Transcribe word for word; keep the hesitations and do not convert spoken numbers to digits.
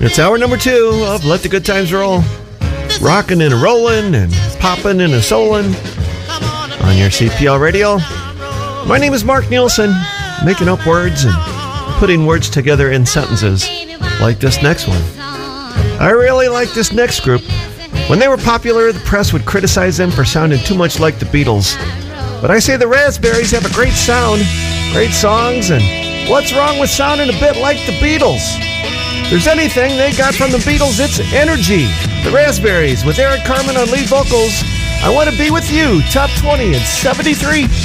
It's hour number two of Let the Good Times Roll. Rocking and rolling and popping and a soulin' on your C P L radio. My name is Mark Nielsen, making up words and putting words together in sentences like this next one. I really like this next group. When they were popular, the press would criticize them for sounding too much like the Beatles. But I say the Raspberries have a great sound, great songs, and what's wrong with sounding a bit like the Beatles? If there's anything they got from the Beatles, it's energy. The Raspberries with Eric Carmen on lead vocals. I Want to Be With You, top twenty at seventy-three.